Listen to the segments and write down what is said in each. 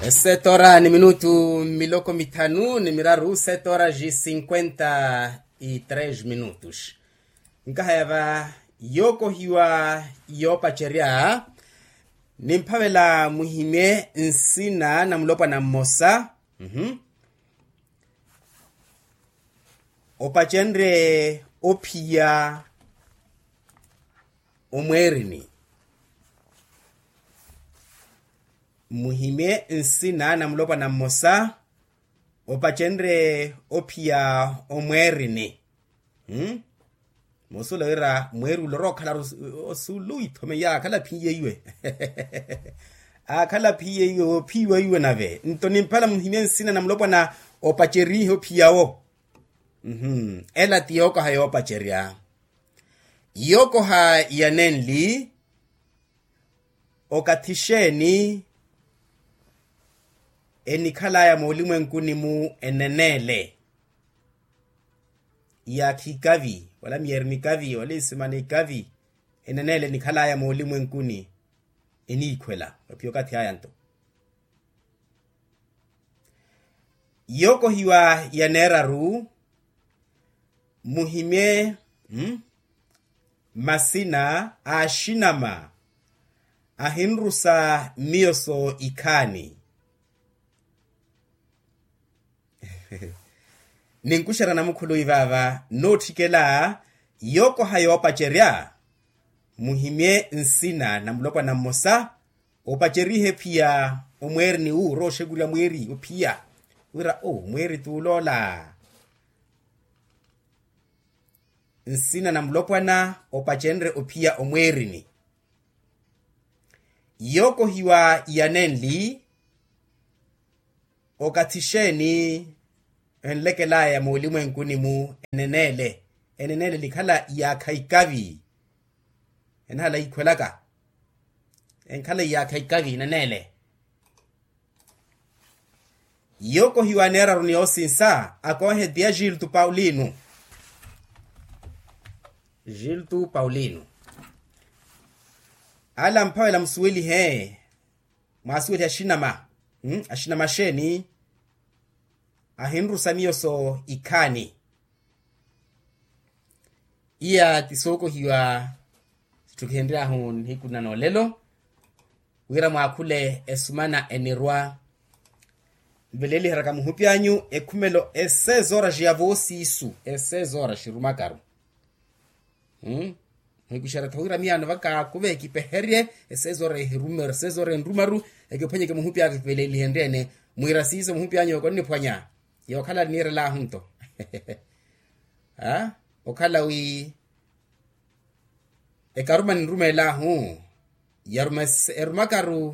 7 ni minuto miloko mitanu ni miraru 7:53 minutos. Nkahava yoko hiwa yopa cheria nimpavela muhime nsina na mlopa na mosa. Opachenre opia omwerini. Muhime nsina na mlopa na mosa opachenre opia omwerini. Mosula era mweru loro kala osulu itome ya kala piye iwe. Kala piye iwe piwe iwe nave. Ntoni mpala muhime nsina na mlopa na opacheri opia o. Ela tiyoko hayo opacheria. Yoko ha yanenli okatisheni enikhala ya ulimwenguni mu enenele ya kikavi wala miermikavi wala isimanikavi enenele nikhala ya ulimwenguni enikwela opyokati hayanto yoko hiwa yaneraru muhime masina ashinama ahinrusa mioso ikani. Ninkushara na mukulu ivava notikela yoko hayo opacheria muhime nsina na mlopa na mosa opacherihe pia omwerini roshe gula mweri opia wira mweri tulola nsina na mlopa na opachenre opia omwerini yoko hiwa yanenli okatisheni enlekela ya ulimwenguni mu enenele likhala ya kaikavi enhala ikwelaka enkhala ya kaikavi nenele yoko hiwa nera runiosinsa akohe dia Gilto Paulino ala mpawela msuweli he masuweli ashinama sheni ahinrusa mioso ikani iya tisoko hiwa tukihendrea hun hikuna nolelo wira mwakule esumana enirwa mbeleli haraka muhupyanyu ekumelo esezora jiavosi isu esezora shirumakaru hikushara thawira miano vaka kuve kipeherie esezora hirumer esezora nrumaru ekepanye ke muhupya mbeleli hendene mwira siso muhupyanyu konni pwanya yokhala nire la hunto okhala wi ekaruma nrume la yarumakaru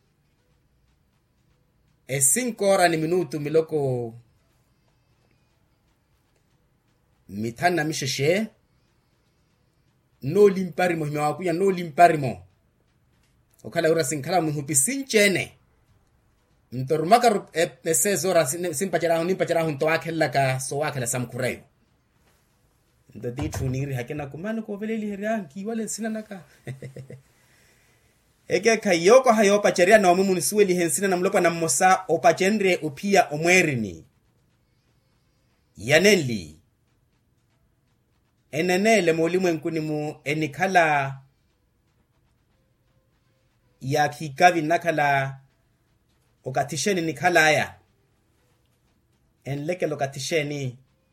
5 minuto miloko mitana misheshe no limparimo himawakuya no limparimo okhala ura sinkhala muhupi sinchene ntorumakaru esezora simpachara hunto akhela ka so akhela samkureyo ndo ditu niri hakena kumano ko veleli heria kiwale sina naka eke kayoko hayo pacheria na omumu nisuweli hensina na mlopa na mosa opachenre opia omwerini yanenli enenele ulimwenguni mu enikhala ya kikavi nakhala okatisheni nikhala ya enleke lokatisheni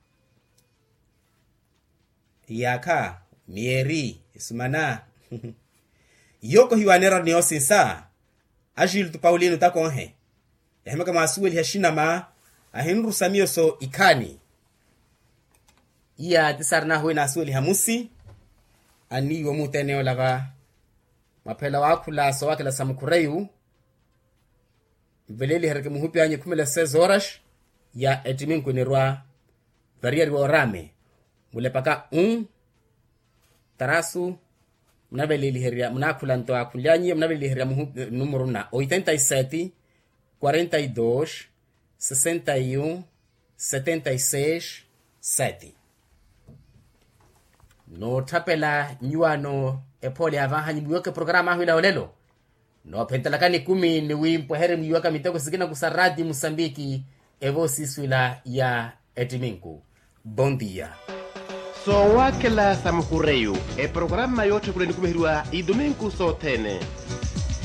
yaka mieri isumana yoko hiwanera niosinsa Gilto Paulino takonhe yahemaka masuweli hashinama ahinrusa mioso ikani iya tisarna huwe na suweli hamusi ani yomuteneo lava mapela wakula so wakila samkureyu veleli harake muhupi anye 16 horas ya etimingu nirwa variari wa orame mulepaka tarasu mnaveleli heria mnakula nto akulianye mnaveleli heria muhupi numero na 87 42 61 76 7 no tapela nyuano epole avahanyi buyoke programa hwila olelo no pentalakani 10 ni wimpo heri miyuaka mitoko sikina kusaradi Musambiki evo siswila ya etiminku. Bom dia. So wakela samkureyu e programa yote kule nikumehirua idomingu sotene.